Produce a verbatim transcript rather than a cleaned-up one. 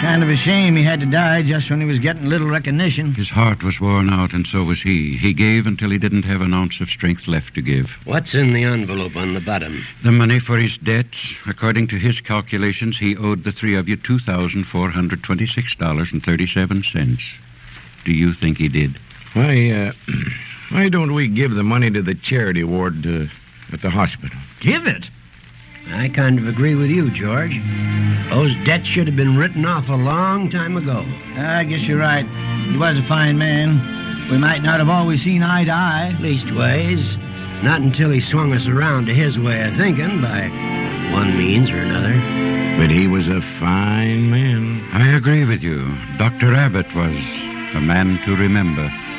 Kind of a shame he had to die just when he was getting little recognition. His heart was worn out, and so was he. He gave until he didn't have an ounce of strength left to give. What's in the envelope on the bottom? The money for his debts. According to his calculations, he owed the three of you two thousand four hundred twenty-six dollars and thirty-seven cents. Do you think he did? Why, uh, why don't we give the money to the charity ward uh, at the hospital? Give it? I kind of agree with you, George. Those debts should have been written off a long time ago. I guess you're right. He was a fine man. We might not have always seen eye to eye. Leastways, not until he swung us around to his way of thinking by one means or another. But he was a fine man. I agree with you. Doctor Abbott was a man to remember.